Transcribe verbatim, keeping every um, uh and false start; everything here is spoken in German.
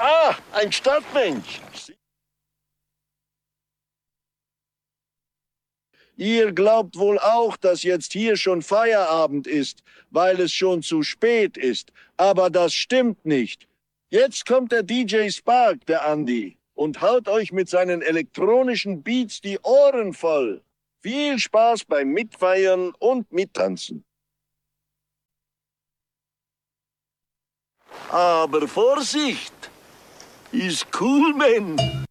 Ah, ein Stadtmensch. Ihr glaubt wohl auch, dass jetzt hier schon Feierabend ist, weil es schon zu spät ist. Aber das stimmt nicht. Jetzt kommt der D J Spark, der Andi, und haut euch mit seinen elektronischen Beats die Ohren voll. Viel Spaß beim Mitfeiern und Mittanzen. Aber Vorsicht! Ist cool, man!